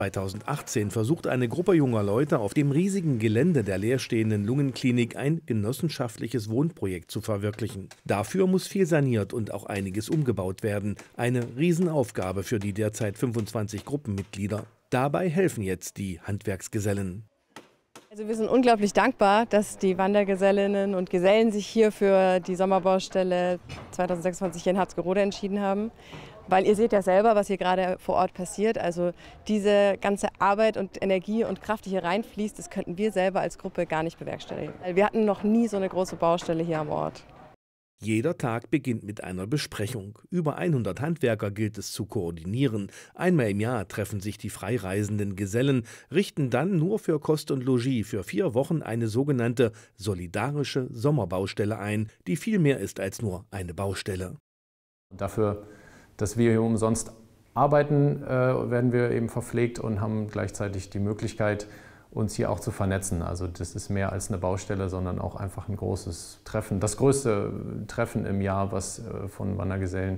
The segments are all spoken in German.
2018 versucht eine Gruppe junger Leute auf dem riesigen Gelände der leerstehenden Lungenklinik ein genossenschaftliches Wohnprojekt zu verwirklichen. Dafür muss viel saniert und auch einiges umgebaut werden. Eine Riesenaufgabe für die derzeit 25 Gruppenmitglieder. Dabei helfen jetzt die Handwerksgesellen. Also wir sind unglaublich dankbar, dass die Wandergesellinnen und Gesellen sich hier für die Sommerbaustelle 2026 hier in Harzgerode entschieden haben. Weil ihr seht ja selber, was hier gerade vor Ort passiert. Also diese ganze Arbeit und Energie und Kraft, die hier reinfließt, das könnten wir selber als Gruppe gar nicht bewerkstelligen. Wir hatten noch nie so eine große Baustelle hier am Ort. Jeder Tag beginnt mit einer Besprechung. Über 100 Handwerker gilt es zu koordinieren. Einmal im Jahr treffen sich die freireisenden Gesellen, richten dann nur für Kost und Logis für 4 Wochen eine sogenannte solidarische Sommerbaustelle ein, die viel mehr ist als nur eine Baustelle. Dafür, dass wir hier umsonst arbeiten, werden wir eben verpflegt und haben gleichzeitig die Möglichkeit, uns hier auch zu vernetzen. Also das ist mehr als eine Baustelle, sondern auch einfach ein großes Treffen. Das größte Treffen im Jahr, was von Wandergesellen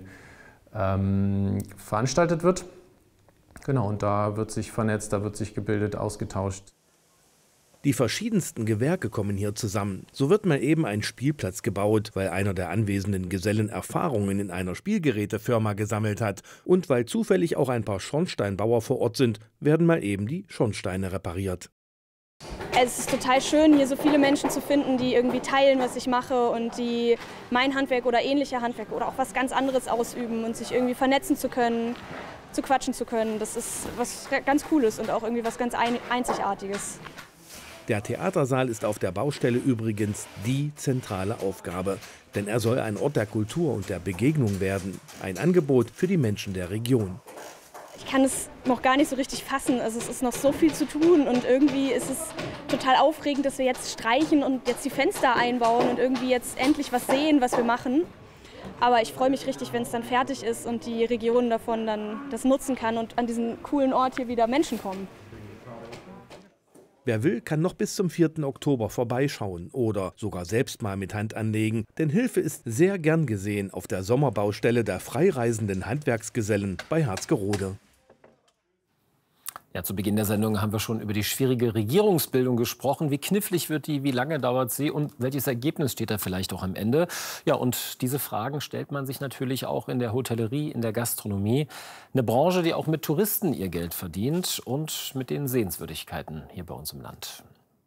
veranstaltet wird. Genau, und da wird sich vernetzt, da wird sich gebildet, ausgetauscht. Die verschiedensten Gewerke kommen hier zusammen. So wird mal eben ein Spielplatz gebaut, weil einer der anwesenden Gesellen Erfahrungen in einer Spielgerätefirma gesammelt hat. Und weil zufällig auch ein paar Schornsteinbauer vor Ort sind, werden mal eben die Schornsteine repariert. Es ist total schön, hier so viele Menschen zu finden, die irgendwie teilen, was ich mache und die mein Handwerk oder ähnliche Handwerke oder auch was ganz anderes ausüben und sich irgendwie vernetzen zu können, zu quatschen zu können. Das ist was ganz Cooles und auch irgendwie was ganz Einzigartiges. Der Theatersaal ist auf der Baustelle übrigens die zentrale Aufgabe. Denn er soll ein Ort der Kultur und der Begegnung werden. Ein Angebot für die Menschen der Region. Ich kann es noch gar nicht so richtig fassen. Also es ist noch so viel zu tun und irgendwie ist es total aufregend, dass wir jetzt streichen und jetzt die Fenster einbauen und irgendwie jetzt endlich was sehen, was wir machen. Aber ich freue mich richtig, wenn es dann fertig ist und die Region davon dann das nutzen kann und an diesen coolen Ort hier wieder Menschen kommen. Wer will, kann noch bis zum 4. Oktober vorbeischauen oder sogar selbst mal mit Hand anlegen, denn Hilfe ist sehr gern gesehen auf der Sommerbaustelle der freireisenden Handwerksgesellen bei Harzgerode. Ja, zu Beginn der Sendung haben wir schon über die schwierige Regierungsbildung gesprochen. Wie knifflig wird die, wie lange dauert sie und welches Ergebnis steht da vielleicht auch am Ende? Ja, und diese Fragen stellt man sich natürlich auch in der Hotellerie, in der Gastronomie. Eine Branche, die auch mit Touristen ihr Geld verdient und mit den Sehenswürdigkeiten hier bei uns im Land.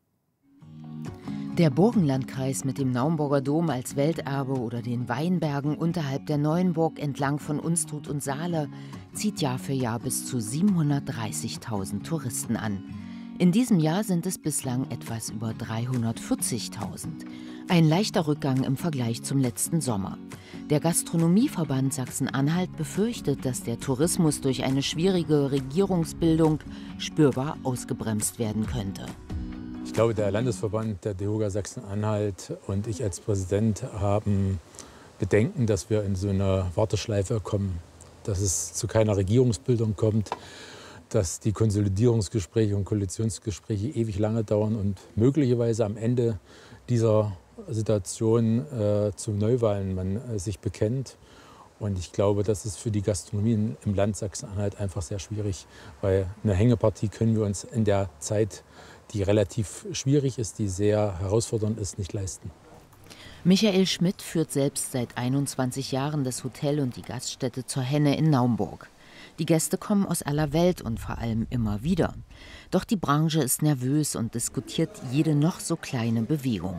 Der Burgenlandkreis mit dem Naumburger Dom als Welterbe oder den Weinbergen unterhalb der Neuenburg entlang von Unstrut und Saale zieht Jahr für Jahr bis zu 730.000 Touristen an. In diesem Jahr sind es bislang etwas über 340.000. Ein leichter Rückgang im Vergleich zum letzten Sommer. Der Gastronomieverband Sachsen-Anhalt befürchtet, dass der Tourismus durch eine schwierige Regierungsbildung spürbar ausgebremst werden könnte. Ich glaube, der Landesverband der DEHOGA Sachsen-Anhalt und ich als Präsident haben Bedenken, dass wir in so eine Warteschleife kommen, dass es zu keiner Regierungsbildung kommt, dass die Konsolidierungsgespräche und Koalitionsgespräche ewig lange dauern und möglicherweise am Ende dieser Situation zu Neuwahlen man sich bekennt. Und ich glaube, das ist für die Gastronomie im Land Sachsen-Anhalt einfach sehr schwierig, weil eine Hängepartie können wir uns in der Zeit, die relativ schwierig ist, die sehr herausfordernd ist, nicht leisten. Michael Schmidt führt selbst seit 21 Jahren das Hotel und die Gaststätte zur Henne in Naumburg. Die Gäste kommen aus aller Welt und vor allem immer wieder. Doch die Branche ist nervös und diskutiert jede noch so kleine Bewegung.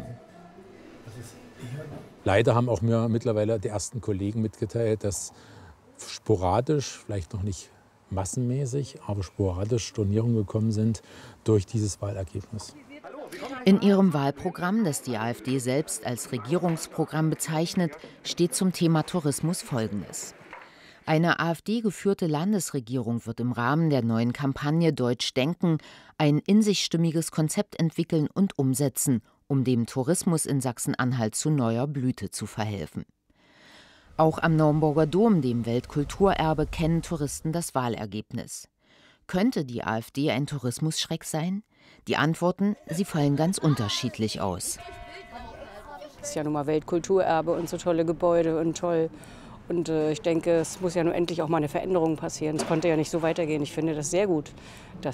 Leider haben auch mir mittlerweile die ersten Kollegen mitgeteilt, dass sporadisch, vielleicht noch nicht massenmäßig, aber sporadisch Stornierungen gekommen sind durch dieses Wahlergebnis. In ihrem Wahlprogramm, das die AfD selbst als Regierungsprogramm bezeichnet, steht zum Thema Tourismus Folgendes. Eine AfD-geführte Landesregierung wird im Rahmen der neuen Kampagne Deutsch Denken ein in sich stimmiges Konzept entwickeln und umsetzen, um dem Tourismus in Sachsen-Anhalt zu neuer Blüte zu verhelfen. Auch am Naumburger Dom, dem Weltkulturerbe, kennen Touristen das Wahlergebnis. Könnte die AfD ein Tourismusschreck sein? Die Antworten, sie fallen ganz unterschiedlich aus. Es ist ja nun mal Weltkulturerbe und so tolle Gebäude und toll. Und ich denke, es muss ja nur endlich auch mal eine Veränderung passieren. Es konnte ja nicht so weitergehen. Ich finde das sehr gut, dass